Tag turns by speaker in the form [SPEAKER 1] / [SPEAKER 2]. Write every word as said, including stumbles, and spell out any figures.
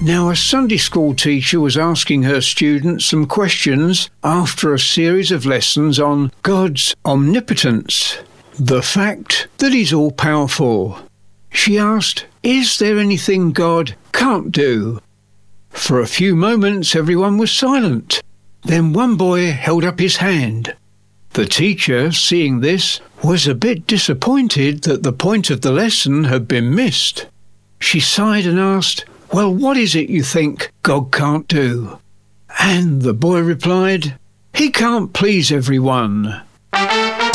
[SPEAKER 1] Now, a Sunday school teacher was asking her students some questions after a series of lessons on God's omnipotence, the fact that He's all-powerful. She asked, "Is there anything God can't do?" For a few moments, everyone was silent. Then one boy held up his hand. The teacher, seeing this, was a bit disappointed that the point of the lesson had been missed. She sighed and asked, "Well, what is it you think God can't do?" And the boy replied, "He can't please everyone."